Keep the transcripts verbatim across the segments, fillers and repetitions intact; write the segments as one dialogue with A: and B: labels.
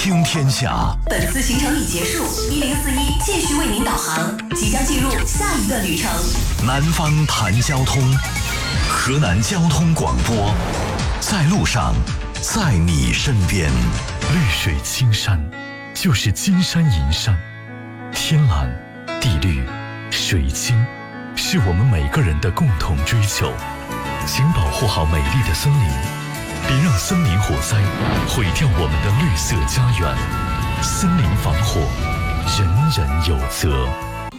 A: 听天下。
B: 本次行程已结束，一零四一继续为您导航，即将进入下一段旅程。
A: 南方谈交通，河南交通广播，在路上，在你身边。
C: 绿水青山，就是金山银山，天蓝地绿水清，是我们每个人的共同追求。请保护好美丽的森林，别让森林火灾毁掉我们的绿色家园。森林防火，人人有责。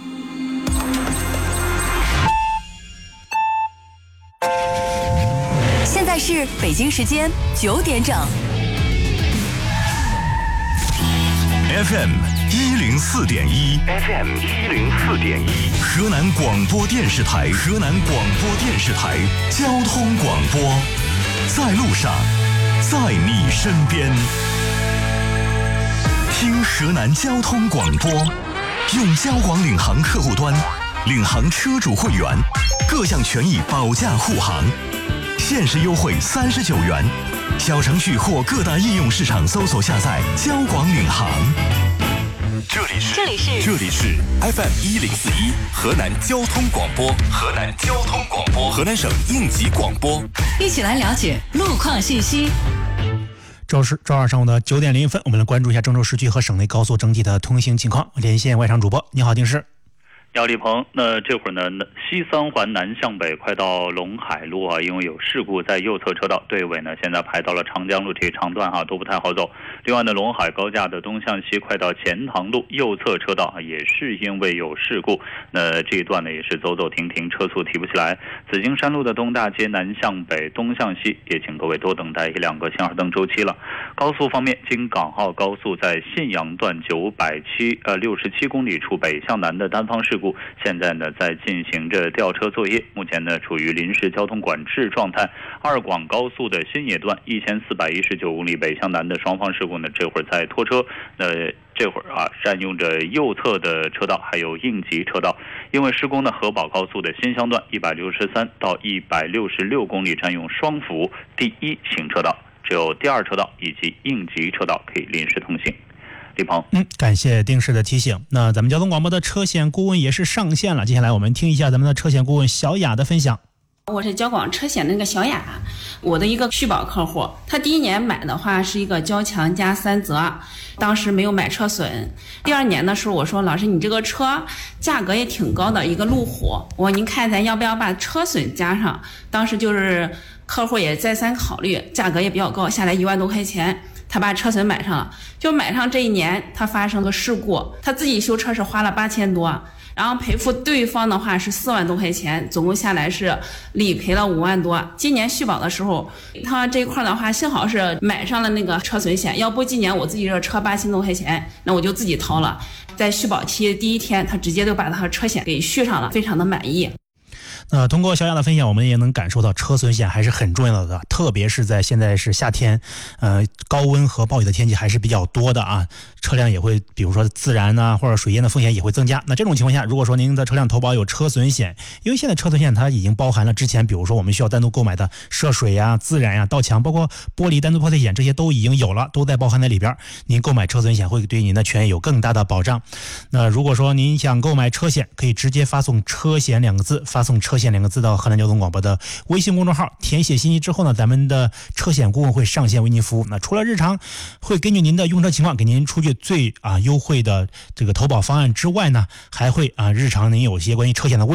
B: 现在是北京时间九点整。
A: F M 一零四点一 ，F M 一零四点一，河南广播电视台，河南广播电视台交通广播，在路上，在你身边。听河南交通广播，用交广领航客户端，领航车主会员，各项权益保驾护航，限时优惠三十九元。小程序或各大应用市场搜索下载交广领航。这里是
B: 这里是
A: 这里是 F M 一零四一河南交通广播，河南交通广播，河南省应急广播。
B: 一起来了解路况信息。
D: 周日周二上午的九点零一分，我们来关注一下郑州市区和省内高速整体的通行情况。连线外场主播，你好，丁师。
E: 姚立鹏，那这会儿呢，西三环南向北快到陇海路啊，因为有事故，在右侧车道队尾呢，现在排到了长江路这一长段哈、啊，都不太好走。另外呢，陇海高架的东向西快到钱塘路右侧车道啊，也是因为有事故，那这一段呢也是走走停停，车速提不起来。紫金山路的东大街南向北东向西，也请各位多等待一两个信号灯周期了。高速方面，京港澳高速在信阳段九百七呃六十七公里处北向南的单方事故，现在呢在进行着吊车作业，目前呢处于临时交通管制状态。二广高速的新野段一千四百一十九公里北向南的双方事故呢，这会儿在拖车，呃这会儿啊占用着右侧的车道还有应急车道。因为施工呢，河宝高速的新乡段一百六十三到一百六十六公里占用双辅第一行车道，只有第二车道以及应急车道可以临时通行。李鹏，
D: 嗯，感谢丁师的提醒。那咱们交通广播的车险顾问也是上线了，接下来我们听一下咱们的车险顾问小雅的分享。
F: 我是交广车险的那个小雅，我的一个续保客户，他第一年买的话是一个交强加三责，当时没有买车损。第二年的时候我说，老师你这个车价格也挺高的，一个路虎，我说您看咱要不要把车损加上，当时就是客户也再三考虑，价格也比较高，下来一万多块钱，他把车损买上了。就买上这一年他发生个事故，他自己修车是花了八千多，然后赔付对方的话是四万多块钱，总共下来是理赔了五万多。今年续保的时候，他这一块的话幸好是买上了那个车损险，要不今年我自己这车八千多块钱，那我就自己掏了。在续保期第一天，他直接就把他车险给续上了，非常的满意。
D: 那通过小雅的分享，我们也能感受到车损险还是很重要的，特别是在现在是夏天，呃，高温和暴雨的天气还是比较多的啊，车辆也会比如说自燃啊或者水淹的风险也会增加。那这种情况下，如果说您的车辆投保有车损险，因为现在车损险它已经包含了之前比如说我们需要单独购买的涉水呀、自燃呀、盗抢，包括玻璃单独破碎险，这些都已经有了，都在包含在里边。您购买车损险会对您的权益有更大的保障。那如果说您想购买车险，可以直接发送车险两个字，发送车险两个字到河南交通广播的微信公众号，填写信息之后呢，咱们的车险顾问会上线为您服务。那除了日常会根据您的用车情况给您出具最啊优惠的这个投保方案之外呢，还会啊日常您有些关于车险的